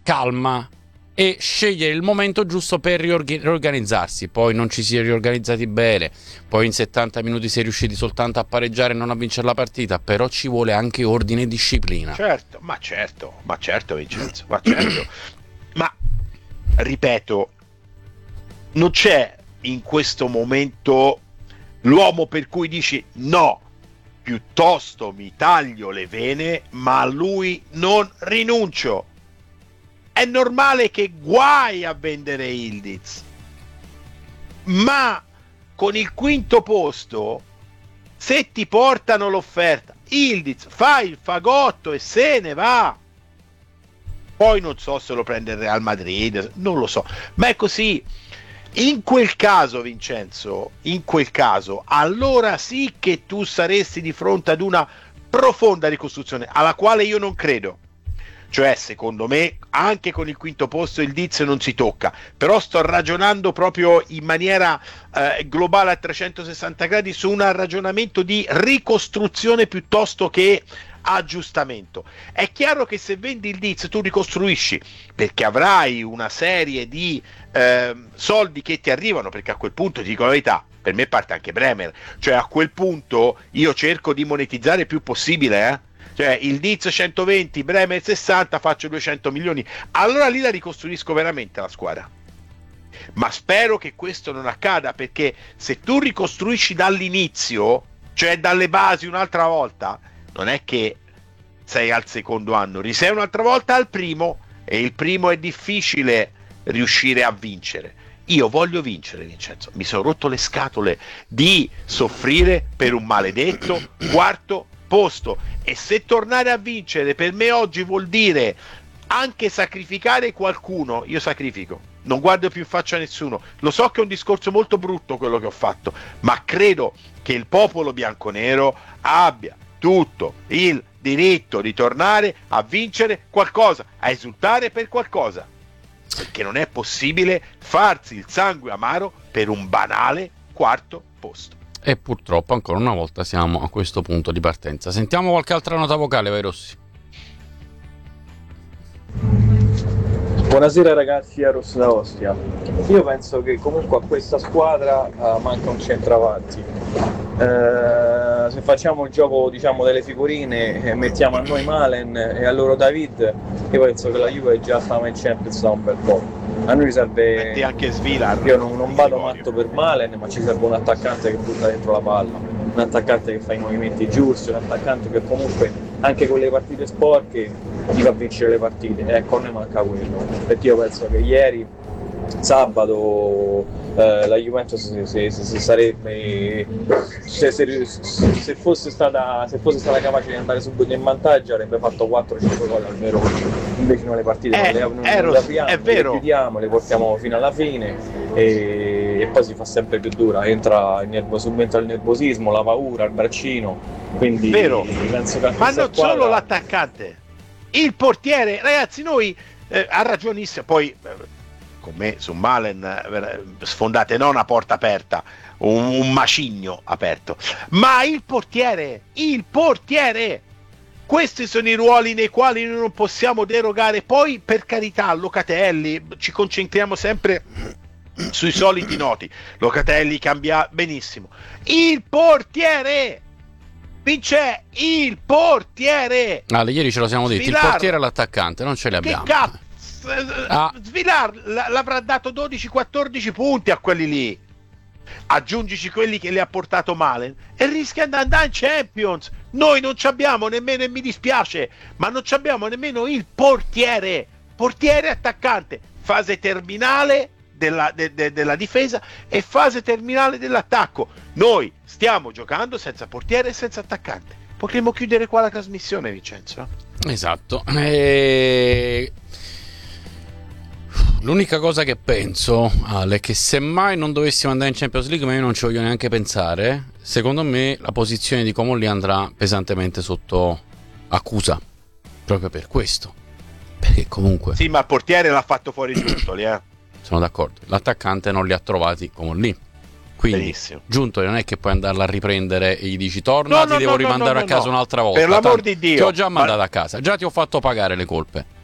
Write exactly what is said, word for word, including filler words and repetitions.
calma e scegliere il momento giusto per riorg- riorganizzarsi. Poi non ci si è riorganizzati bene, poi in settanta minuti si è riusciti soltanto a pareggiare e non a vincere la partita, però ci vuole anche ordine e disciplina. Certo, ma certo, ma certo Vincenzo, ma certo. Ma ripeto, non c'è in questo momento l'uomo per cui dici no, piuttosto mi taglio le vene, ma a lui non rinuncio. È normale che guai a vendere Yildiz, ma con il quinto posto, se ti portano l'offerta, Yildiz fa il fagotto e se ne va. Poi non so se lo prende il Real Madrid, non lo so, ma è così. In quel caso, Vincenzo, in quel caso, allora sì che tu saresti di fronte ad una profonda ricostruzione, alla quale io non credo. Cioè, secondo me, anche con il quinto posto il Diz non si tocca, però sto ragionando proprio in maniera eh, globale a trecentosessanta gradi su un ragionamento di ricostruzione piuttosto che aggiustamento. È chiaro che se vendi il Diz tu ricostruisci, perché avrai una serie di eh, soldi che ti arrivano, perché a quel punto, ti dico la verità, per me parte anche Bremer, cioè a quel punto io cerco di monetizzare il più possibile, eh? Cioè il Diz centoventi, Bremer sessanta, faccio duecento milioni, allora lì la ricostruisco veramente la squadra. Ma spero che questo non accada, perché se tu ricostruisci dall'inizio, cioè dalle basi un'altra volta, non è che sei al secondo anno, risei un'altra volta al primo, e il primo è difficile riuscire a vincere. Io voglio vincere, Vincenzo, mi sono rotto le scatole di soffrire per un maledetto quarto posto, e se tornare a vincere per me oggi vuol dire anche sacrificare qualcuno, io sacrifico, non guardo più in faccia a nessuno. Lo so che è un discorso molto brutto quello che ho fatto, ma credo che il popolo bianconero abbia tutto il diritto di tornare a vincere qualcosa, a esultare per qualcosa, perché non è possibile farsi il sangue amaro per un banale quarto posto. E purtroppo ancora una volta siamo a questo punto di partenza. Sentiamo qualche altra nota vocale, vai Rossi. Buonasera ragazzi, a Rosso da Ostia. Io penso che comunque a questa squadra uh, manca un centravanti. Uh, se facciamo il gioco, diciamo, delle figurine e mettiamo a noi Malen e a loro David, io penso che la Juve già stava in Champions da un bel po'. A noi serve, metti anche Svilar. Io non, non vado matto per Malen, ma ci serve un attaccante che butta dentro la palla, un attaccante che fa i movimenti giusti, un attaccante che comunque anche con le partite sporche ti fa vincere le partite. Ecco, a noi manca quello, perché io penso che ieri sabato eh, la Juventus se, se, se, se sarebbe se, se, se fosse stata se fosse stata capace di andare subito in vantaggio avrebbe fatto quattro cinque gol al vero. Invece noi le partite eh, non le, non non le apriamo, è vero. le chiudiamo, le portiamo fino alla fine e, e poi si fa sempre più dura, entra il nervo, subentra il nervosismo, la paura, il braccino, quindi vero. penso che ma non squadra... solo l'attaccante, il portiere, ragazzi, noi eh, ha ragionissimo, poi eh, con me su Malen eh, sfondate non una porta aperta, un, un macigno aperto, ma il portiere, il portiere, questi sono i ruoli nei quali noi non possiamo derogare. Poi, per carità, Locatelli, ci concentriamo sempre sui soliti noti, Locatelli cambia benissimo, il portiere vince, il portiere. Ah, ieri ce lo siamo detti, Svilar, il portiere e l'attaccante non ce li abbiamo. Che cazzo, ah. Svilar l'avrà dato dodici quattordici punti a quelli lì, aggiungici quelli che li ha portato Malen e rischia di andare in Champions. Noi non ci abbiamo nemmeno, e mi dispiace, ma non ci abbiamo nemmeno il portiere, portiere attaccante, fase terminale della, de, de, della difesa e fase terminale dell'attacco. Noi stiamo giocando senza portiere e senza attaccante. Potremmo chiudere qua la trasmissione, Vincenzo. Esatto. E... l'unica cosa che penso, Ale, è che se mai non dovessimo andare in Champions League, ma io non ci voglio neanche pensare, secondo me la posizione di Comolli andrà pesantemente sotto accusa, proprio per questo, perché comunque sì, ma il portiere l'ha fatto fuori Giuntoli, eh. Sono d'accordo, l'attaccante non li ha trovati Comolli, quindi benissimo. Giuntoli non è che puoi andarla a riprendere e gli dici torna, no, ti no, devo no, rimandare no, no, a casa no. un'altra volta, per l'amor tanto di Dio, ti ho già mandato ma... a casa, già ti ho fatto pagare le colpe.